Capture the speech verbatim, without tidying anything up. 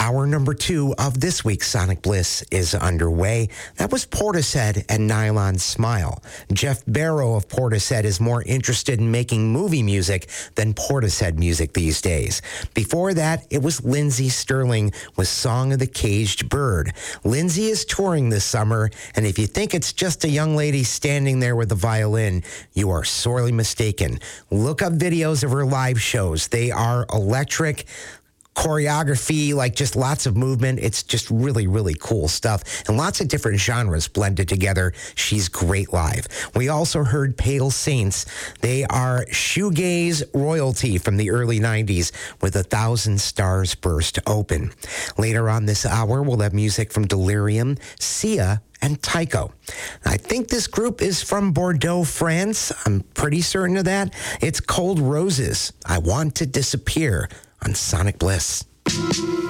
Hour number two of this week's Sonic Bliss is underway. That was Portishead and Nylon Smile. Jeff Barrow of Portishead is more interested in making movie music than Portishead music these days. Before that, it was Lindsey Sterling with Song of the Caged Bird. Lindsey is touring this summer, and if you think it's just a young lady standing there with a violin, you are sorely mistaken. Look up videos of her live shows. They are electric. Choreography, like just lots of movement. It's just really, really cool stuff. And lots of different genres blended together. She's great live. We also heard Pale Saints. They are shoegaze royalty from the early nineties with A Thousand Stars Burst Open. Later on this hour, we'll have music from Delirium, Sia, and Tycho. I think this group is from Bordeaux, France. I'm pretty certain of that. It's Cold Roses. I Want to Disappear on Sonic Bliss.